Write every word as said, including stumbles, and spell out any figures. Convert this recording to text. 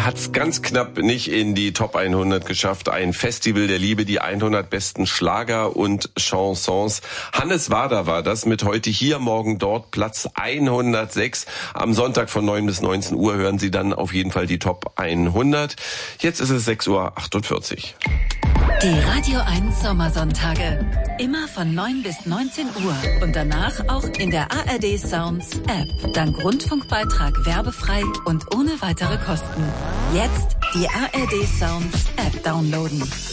Er hat es ganz knapp nicht in die Top hundert geschafft. Ein Festival der Liebe, die hundert besten Schlager und Chansons. Hannes Wader war das mit Heute hier, morgen dort, Platz hundertsechs. Am Sonntag von neun bis neunzehn Uhr hören Sie dann auf jeden Fall die Top hundert. Jetzt ist es sechs Uhr achtundvierzig. Die Radio eins Sommersonntage. Immer von neun bis neunzehn Uhr. Und danach auch in der A R D Sounds App. Dank Rundfunkbeitrag werbefrei und ohne weitere Kosten. Jetzt die A R D Sounds App downloaden.